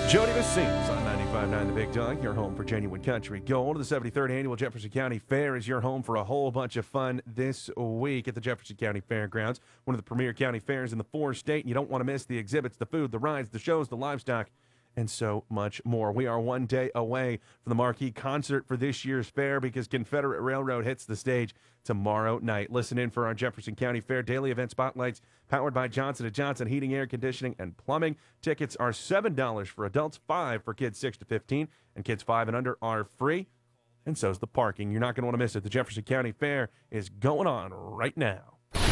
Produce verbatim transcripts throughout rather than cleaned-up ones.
Jody Messines on ninety-five point nine The Big Dog, your home for genuine country gold. The seventy-third Annual Jefferson County Fair is your home for a whole bunch of fun this week at the Jefferson County Fairgrounds, one of the premier county fairs in the four-state, and you don't want to miss the exhibits, the food, the rides, the shows, the livestock, and so much more. We are one day away from the marquee concert for this year's fair because Confederate Railroad hits the stage tomorrow night. Listen in for our Jefferson County Fair daily event spotlights powered by Johnson and Johnson Heating, Air Conditioning, and Plumbing. Tickets are seven dollars for adults, five dollars for kids six to fifteen, and kids five and under are free. And so's the parking. You're not going to want to miss it. The Jefferson County Fair is going on right now.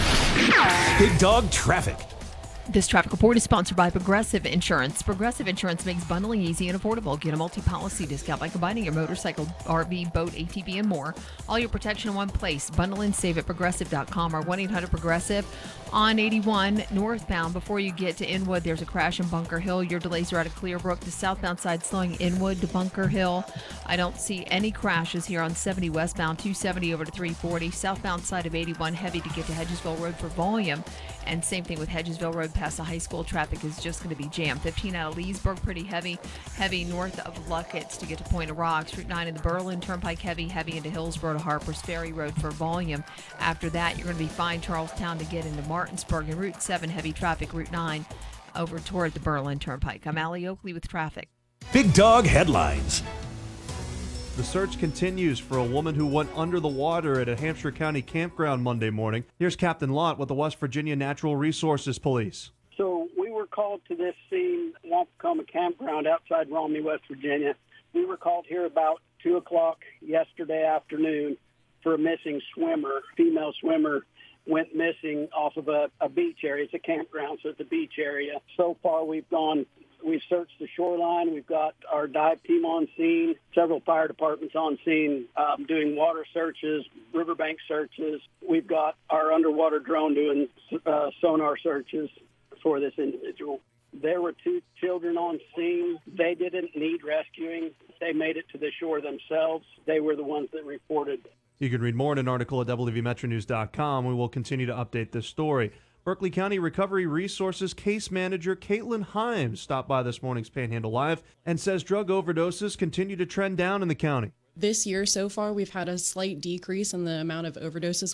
Big Dog Traffic. This traffic report is sponsored by Progressive Insurance. Progressive Insurance makes bundling easy and affordable. Get a multi-policy discount by combining your motorcycle, R V, boat, A T V, and more. All your protection in one place. Bundle and save at progressive dot com or one eight hundred progressive. On eighty-one northbound, before you get to Inwood, there's a crash in Bunker Hill. Your delays are out of Clearbrook. The southbound side slowing Inwood to Bunker Hill. I don't see any crashes here on seventy westbound, two seventy over to three forty. Southbound side of eighty-one, heavy to get to Hedgesville Road for volume. And same thing with Hedgesville Road past the high school. Traffic is just going to be jammed. fifteen out of Leesburg, pretty heavy. Heavy north of Luckett's to get to Point of Rocks. Route nine in the Berlin Turnpike, heavy. Heavy into Hillsborough to Harper's Ferry Road for volume. After that, you're going to be fine Charlestown to get into Martinsburg. And Route seven, heavy traffic. Route nine over toward the Berlin Turnpike. I'm Allie Oakley with traffic. Big Dog Headlines. The search continues for a woman who went under the water at a Hampshire County campground Monday morning. Here's Captain Lott with the West Virginia Natural Resources Police. So we were called to this scene, Wampakoma Campground outside Romney, West Virginia. We were called here about two o'clock yesterday afternoon for a missing swimmer. Female swimmer went missing off of a, a beach area. It's a campground, so it's a beach area. So far we've gone... We've searched the shoreline. We've got our dive team on scene, several fire departments on scene um, doing water searches, riverbank searches. We've got our underwater drone doing uh, sonar searches for this individual. There were two children on scene. They didn't need rescuing. They made it to the shore themselves. They were the ones that reported. You can read more in an article at W V Metro News dot com. We will continue to update this story. Berkeley County Recovery Resources case manager Caitlin Himes stopped by this morning's Panhandle Live and says drug overdoses continue to trend down in the county. This year so far, we've had a slight decrease in the amount of overdoses